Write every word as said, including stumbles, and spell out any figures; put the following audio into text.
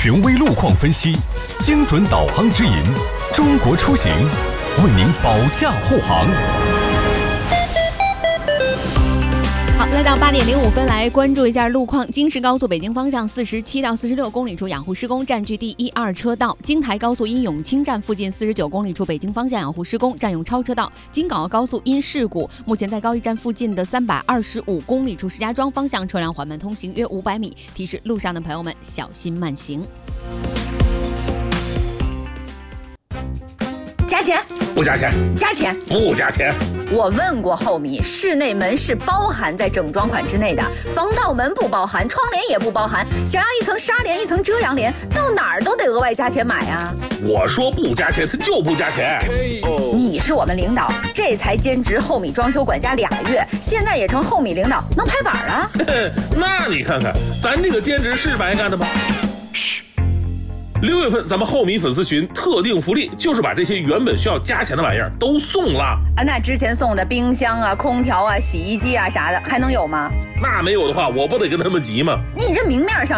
权威路况分析，精准导航指引，中国出行为您保驾护航。 好，来到八点零五分，来关注一下路况。京石高速北京方向四十七到四十六公里处养护施工，占据第一二车道。京台高速因永清站附近四十九公里处北京方向养护施工，占用超车道。京港澳高速因事故，目前在高一站附近的三百二十五公里处石家庄方向车辆缓慢通行约五百米，提示路上的朋友们小心慢行。 加钱不加钱？ 加钱不加钱？ 我问过后米，室内门是包含在整装款之内的，防盗门不包含，窗帘也不包含，想要一层纱帘一层遮阳帘，到哪儿都得额外加钱买啊。 我说不加钱，他就不加钱。 你是我们领导，这才兼职后米装修管家俩月，现在也成后米领导，能拍板啊？ 那你看看，咱这个兼职是白干的吗？嘘。六月份咱们后米粉丝群特定福利，就是把这些原本需要加钱的玩意儿都送了啊！那之前送的冰箱啊、空调啊、洗衣机啊啥的，还能有吗？ 那没有的话，我不得跟他们急吗？ 你这明面上